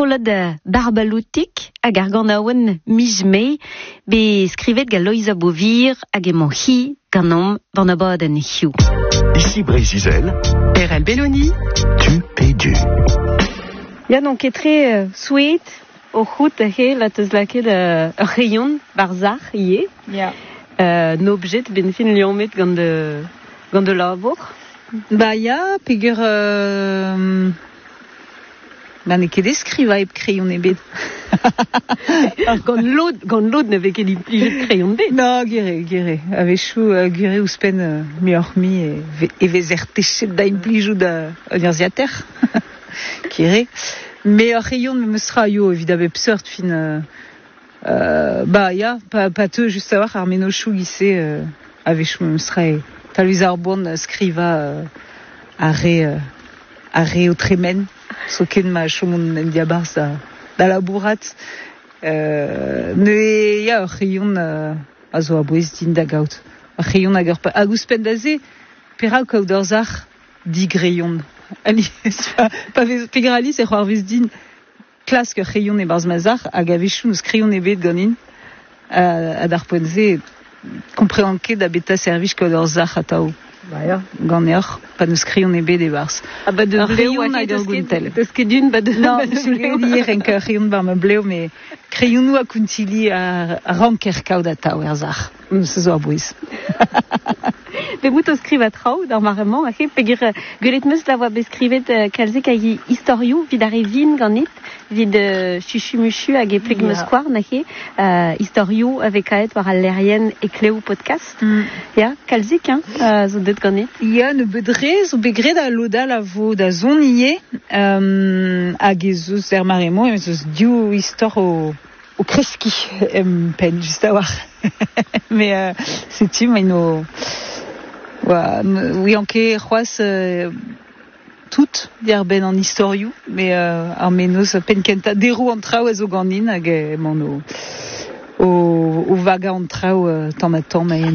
kollet barbaloutik hag ar gant aouen mijmei be skrivet gal Loïsa Bovir hag emañ hi ganom van abad an hiu. Ici Brézizel, RL Belloni, tu pédu. Ya donc etre souet o c'hout la teus laket rayon barzar ie. Ja. N'objet ben fin liomet gant de labour. Ba ya, pegur... Ba ne ket eskriva eb kreyon ebet. Gant lod ne vez ket plijet kreyon bet. Non, gire. Avechou gure ouspen mi e vez er techet da implijou da universiater. Gire. Me ar rayon me meustra yo evidabet pseurt fin... Ba ya, pa teu just a war ar menochou gise avechou me meustra e taluz ar boan skriva are o tremen. So ken ma chomon en diabarz da labourat. Ne ya ar rayon a zo a boez din da gaout. Ar rayon hag ouspen da ze, pera kaout ur zar dig rayon. Ali, pa vez pegar ali se c'hoar vez din klask ar rayon e barz mazar hag avechou neus kreyon ebet ganin ad ar poent ze kompreant ket da beta servij kaout ur zar atao. Ba ya, gant eo, pa neus kreyon ebet e barz. Ba de bleo hag ur gountel. Teus ket dun ba de... Non, lier enk ar rayon bar ma bleo, me kreyon nou a kontili a ranker kaout atao er zar. Se zo a boez. Be mout o skrivat traoù d'ar maremant, peogwir gwelet meus la oa beskrivet kalzek hag istorioù vid ar evin ganit, vid chuchu-muchu hag e pleg meus skouar, istorioù avek aet war al lerien e kleo podcast. Ya, kalzek, zo det ganit. Ya, ne bedre, zo begret a loda la vo da zon ie, hag e zeus er maremant, e zeus diou istor o kreski pen, just a war. Me, setu, ma ino... Oui, anke c'hoaz tout diar ben an istorioù, me ar menoz pen kenta derou an traoù a zo ganin hag emañ o vaga an traoù tamm a tamm